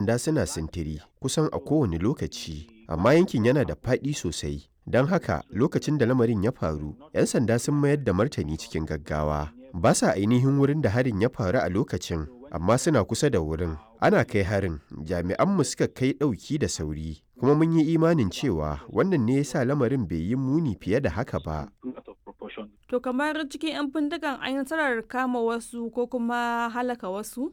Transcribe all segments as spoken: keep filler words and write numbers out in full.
sanda suna sintiri kusan a kowane lokaci, amma yankin yana da faɗi sosai. Don haka lokacin da lamarin ya faru, 'yan sanda sun mayar da martani cikin gaggawa. Ba sa ainihin wurin da harin ya faru a lokacin, amma suna kusa da wurin. Ana kai harin, jami'anmu suka kai ɗauki da sauri, kuma mun yi imanin cewa wannan ne ya sa lamarin bai yi muni fiye da haka ba. To kamar cikin 'yan bindigan an yi nasarar kama wasu ko kuma halaka wasu?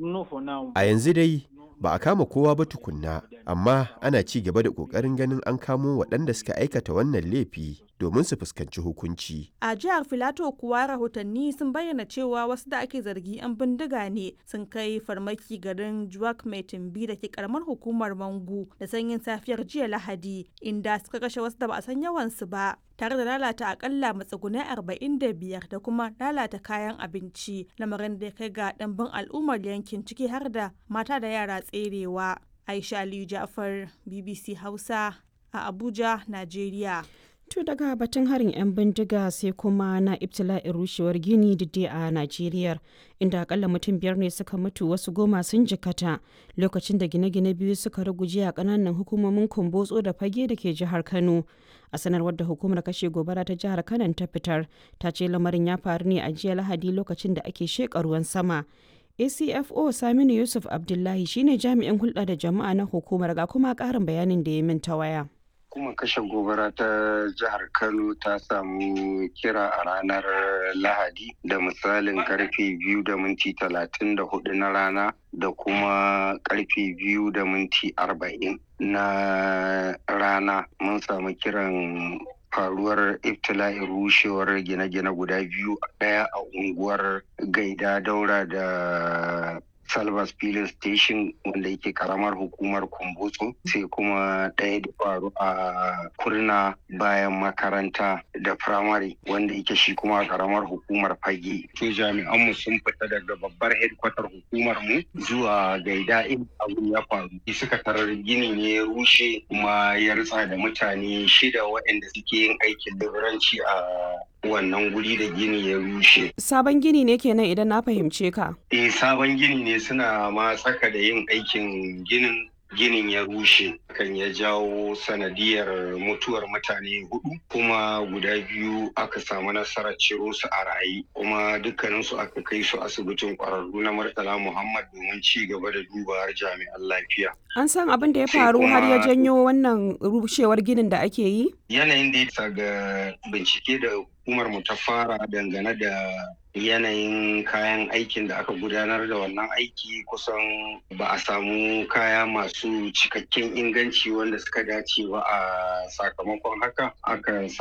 A yanzu dai ba a kama kowa ba tukunna, amma ana ci gaba da ƙoƙarin ganin an kamo waɗanda suka aikata wannan laifi domin su fuskanci hukunci. A jihar Filato kuwa rahotanni sun bayyana cewa wasu da ake zargi 'yan bindiga ne sun kai farmaki garin Juwak mai tumbi da ke karamar hukumar Mangu da sanyin safiyar jiya Lahadi, inda suka kashe wasu da ba a san yawansu ba, tare da lalata akalla matsugunai arba'in da biyar da kuma lalata kayan abinci, lamarin da ya kai ga ɗanbin al'ummar yankin ciki har da mata da yara tserewa. Aisha Aliyu Ja'far, B B C Hausa a Abuja, Najeriya. To daga batun harin 'yan bindiga sai kuma na ibtila'in rushewar gini didde a Najeriya, inda akalla mutum biyar ne suka mutu, wasu goma sun jikata lokacin da gine-gine biyu suka ruguje a kananan hukumomin Kumbotso da Fage da ke jihar Kano. A sanarwar da hukumar kashe gobara ta jihar Kano ta fitar, ta ce lamarin ya faru ne a jiya Lahadi lokacin da ake sheƙa ruwan sama. A C F O Saminu Yusuf Abdullahi shine jami'in hulɗa da jama'a na hukumar, ga kuma ƙarin bayanin da ya min ta waya. Hukumar kashe gobara ta jihar Kano ta samu kira a ranar Lahadi da misalin karfe biyu da minti talatin da hudu na rana da kuma karfe biyu da minti arba'in na rana. Mun samu kiran faruwar ibtila'in rushewar gine-gine guda biyu, ɗaya a unguwar Gaida daura da Salvas Filin Station wanda yake karamar hukumar Kumbotso, sai kuma ɗaya da faru a Kurna bayan makaranta da firamare wanda yake shi kuma karamar hukumar Fage. To jami'anmu sun fita daga babbar hedkwatar hukumar mu zuwa Gaida in abu ya faru. Suka tarar gini ne ya rushe kuma ya ritsa da mutane shida waɗanda suke yin aikin leburanci a wannan guri da gini ya rushe. Sabon gini ne kenan idan na fahimce ka? Eh, sabon gini ne, suna ma tsaka da yin aikin ginin ginin ya rushe, kan ya jawo sanadiyar mutuwar mutane hudu, kuma guda biyu aka samu nasarar ciro su a raye, kuma dukkaninsu aka kai su asibitin kwararru na Murtala Muhammad domin ci gaba da dubawar jami'an lafiya. An san abin da ya faru har ya janyo wannan rushewar ginin da ake yi? Yanayin da ya ga bincike da hukumar mu ta fara dangane da yanayin kayan aikin da aka gudanar da wannan aiki, kusan ba a samu kaya masu cikakken inganci wanda suka dace ba, a sakamakon haka aka